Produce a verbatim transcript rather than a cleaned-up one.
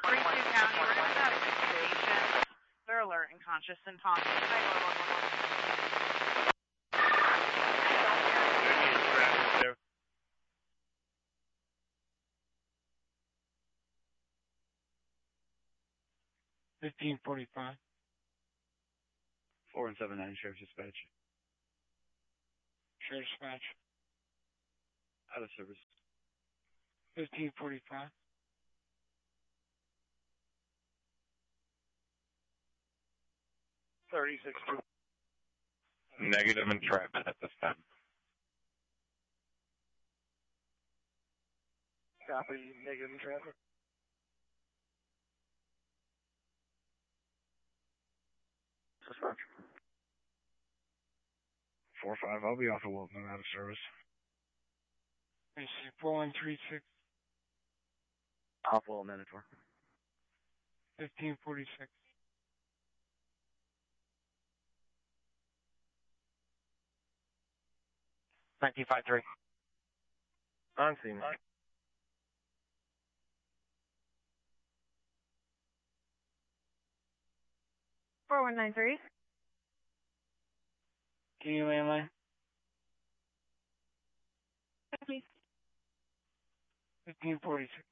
three two County, we're going to have six patients. They're alert and conscious and talking. Fifteen forty-five. Four and seven nine, Sheriff's Dispatch. Sheriff's Dispatch. Out of service. Fifteen forty-five. Thirty-six two. Negative entrapment at this time. Copy. Negative entrapment. Dispatch. Four five. I'll be off of Wilton and out of service. I see. Four one three six. Off Wilton Minotaur. Fifteen forty-six. Nineteen five three. On scene. four one nine three. Can you landline? Please. Fifteen forty-six.